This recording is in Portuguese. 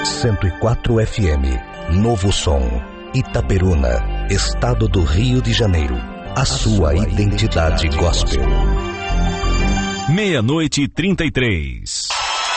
104 FM, Novo Som, Itaperuna, Estado do Rio de Janeiro. A sua identidade gospel. 00:33.